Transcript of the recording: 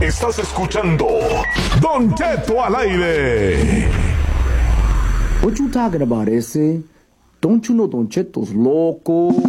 Estás escuchando Don Cheto al aire. What you talking about, ese? Don't you know Don Cheto's loco?